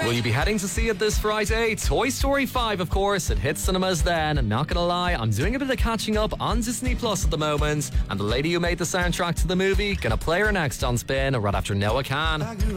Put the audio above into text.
Will you be heading to see it this Friday? Toy Story 5, of course. It hits cinemas then. And not gonna lie, I'm doing a bit of catching up on Disney Plus at the moment. And the lady who made the soundtrack to the movie, gonna play her next on Spin right after Noah Khan.